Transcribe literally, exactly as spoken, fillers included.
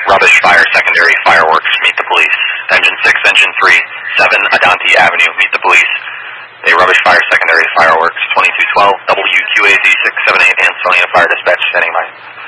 Rubbish Fire Secondary Fireworks, meet the police. Engine six, Engine three, seven Adante Avenue, meet the police. A Rubbish Fire Secondary Fireworks, twenty-two twelve, W Q A Z six seven eight, Ansonia Fire Dispatch, standing by.